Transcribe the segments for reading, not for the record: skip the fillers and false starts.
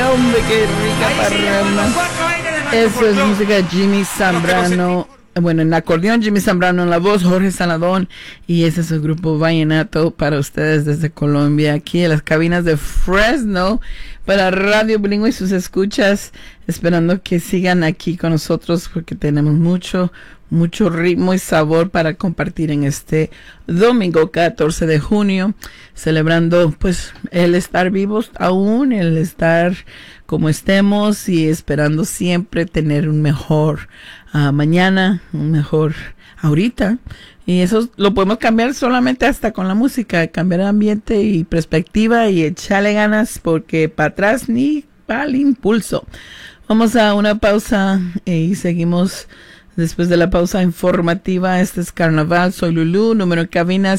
hombre, qué rica parranda. Eso es música de Jimmy Zambrano. Bueno, en acordeón Jimmy Zambrano, en la voz Jorge Sanadón, y ese es el grupo Vallenato para ustedes desde Colombia, aquí en las cabinas de Fresno, para Radio Bilingüe y sus escuchas, esperando que sigan aquí con nosotros porque tenemos mucho ritmo y sabor para compartir en este domingo 14 de junio, celebrando pues el estar vivos aún, el estar como estemos y esperando siempre tener un mejor mañana, un mejor ahorita. Y eso lo podemos cambiar solamente hasta con la música, cambiar el ambiente y perspectiva y echarle ganas porque para atrás ni para el impulso. Vamos a una pausa y seguimos después de la pausa informativa. Este es Carnaval, soy Lulú, número de cabina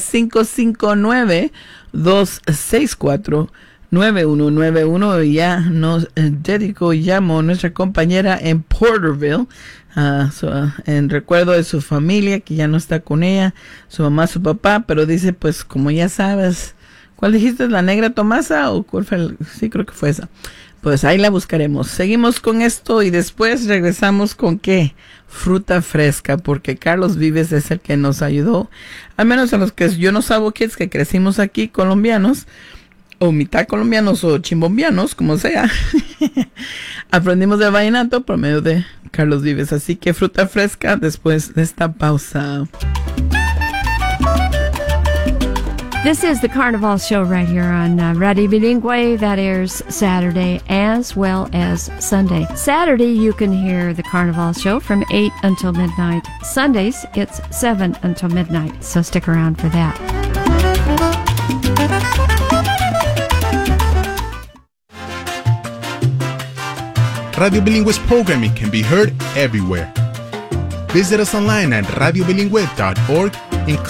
559-264-9191. Ya nos llamo nuestra compañera en Porterville, en recuerdo de su familia que ya no está con ella, su mamá, su papá, pero dice pues como ya sabes, ¿cuál dijiste? ¿La Negra Tomasa o cuál fue? Sí, creo que fue esa. Pues ahí la buscaremos. Seguimos con esto y después regresamos con ¿qué? Fruta fresca, porque Carlos Vives es el que nos ayudó, al menos a los que yo no sabo kids que crecimos aquí, colombianos, o mitad colombianos o chimbombianos, como sea. Aprendimos de vallenato por medio de Carlos Vives. Así que fruta fresca después de esta pausa. This is the Carnival Show right here on Radio Bilingüe that airs Saturday as well as Sunday. Saturday, you can hear the Carnival Show from 8 until midnight. Sundays, it's 7 until midnight, so stick around for that. Radio Bilingüe's programming can be heard everywhere. Visit us online at radiobilingüe.org and